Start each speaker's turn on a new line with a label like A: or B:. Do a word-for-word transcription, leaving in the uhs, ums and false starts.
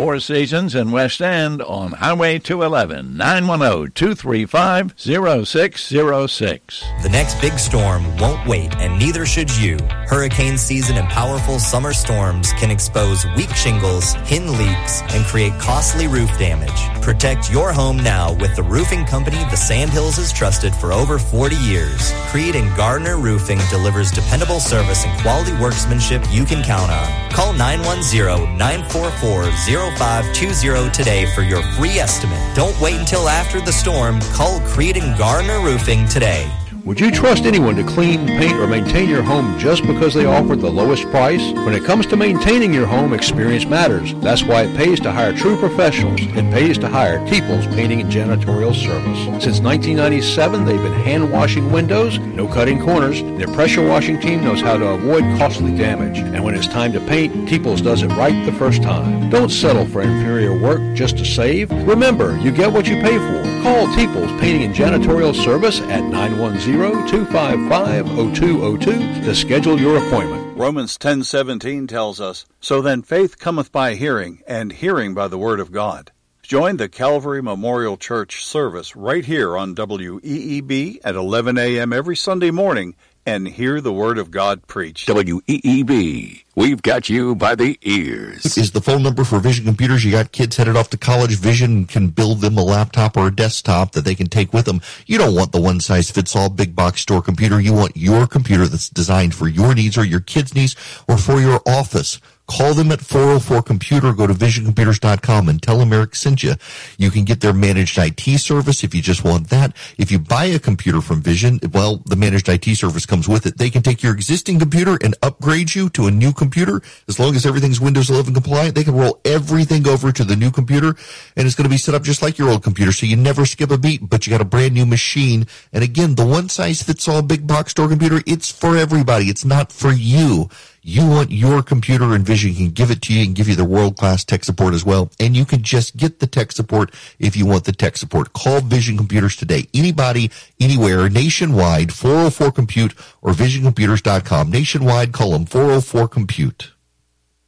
A: Four Seasons in West End on Highway two eleven, nine one zero, two three five, zero six zero six.
B: The next big storm won't wait, and neither should you. Hurricane season and powerful summer storms can expose weak shingles, hidden leaks, and create costly roof damage. Protect your home now with the roofing company the Sandhills has trusted for over forty years. Creed and Gardner Roofing delivers dependable service and quality workmanship you can count on. Call nine one zero, nine four four, zero five two zero today for your free estimate. Don't wait until after the storm. Call Creed and Gardner Roofing today.
C: Would you trust anyone to clean, paint, or maintain your home just because they offer the lowest price? When it comes to maintaining your home, experience matters. That's why it pays to hire true professionals. It pays to hire Peoples Painting and Janitorial Service. Since nineteen ninety-seven, they've been hand-washing windows, no cutting corners. Their pressure washing team knows how to avoid costly damage. And when it's time to paint, Peoples does it right the first time. Don't settle for inferior work just to save. Remember, you get what you pay for. Call Peoples Painting and Janitorial Service at nine one zero, two five five, zero two zero two to schedule your appointment.
A: Romans ten seventeen tells us, "So then faith cometh by hearing, and hearing by the word of God." Join the Calvary Memorial Church service right here on W E E B at eleven a.m. every Sunday morning and hear the Word of God preached.
D: W E E B, we've got you by the ears.
E: Is the phone number for Vision Computers. You got kids headed off to college. Vision can build them a laptop or a desktop that they can take with them. You don't want the one-size-fits-all big box store computer. You want your computer that's designed for your needs or your kids' needs or for your office. Call them at four oh four computer. Go to vision computers dot com and tell them Eric sent you. You can get their managed I T service if you just want that. If you buy a computer from Vision, well, the managed I T service comes with it. They can take your existing computer and upgrade you to a new computer. As long as everything's Windows eleven compliant, they can roll everything over to the new computer, and it's going to be set up just like your old computer, so you never skip a beat, but you got a brand new machine. And again, the one-size-fits-all big box store computer, it's for everybody. It's not for you. You want your computer, and Vision can give it to you and give you the world-class tech support as well. And you can just get the tech support if you want the tech support. Call Vision Computers today. Anybody, anywhere, nationwide, four oh four compute or vision computers dot com. Nationwide, call them four oh four compute.